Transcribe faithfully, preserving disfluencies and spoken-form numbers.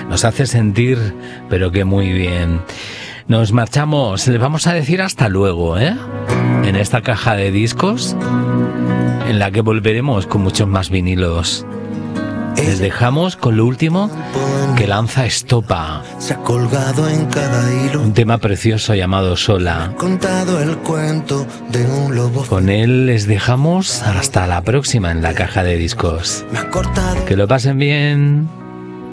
nos hace sentir, pero que muy bien. Nos marchamos, les vamos a decir hasta luego, ¿eh? En esta caja de discos, en la que volveremos con muchos más vinilos. Les dejamos con lo último que lanza Estopa, se ha colgado en cada hilo, un tema precioso llamado Sola. contado el cuento de un lobo. Con él les dejamos hasta la próxima en la caja de discos. Me ha cortado. Que lo pasen bien.